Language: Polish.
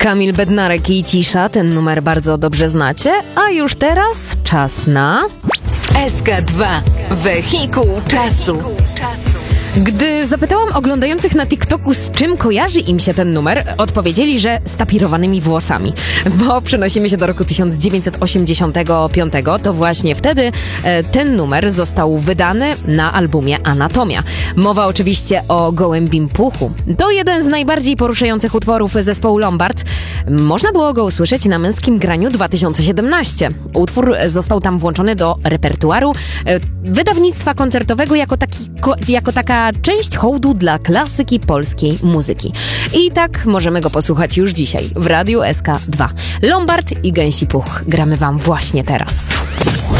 Kamil Bednarek i Cisza, ten numer bardzo dobrze znacie, a już teraz czas na... SK2. Wehikuł czasu. Gdy zapytałam oglądających na TikToku, z czym kojarzy im się ten numer, odpowiedzieli, że z tapirowanymi włosami. Bo przenosimy się do roku 1985, to właśnie wtedy ten numer został wydany na albumie Anatomia. Mowa oczywiście o Gołębim Puchu. To jeden z najbardziej poruszających utworów zespołu Lombard. Można było go usłyszeć na Męskim Graniu 2017. Utwór został tam włączony do repertuaru wydawnictwa koncertowego jako taka część hołdu dla klasyki polskiej muzyki. I tak możemy go posłuchać już dzisiaj w Radiu SK2. Lombard i Gęsi Puch gramy wam właśnie teraz.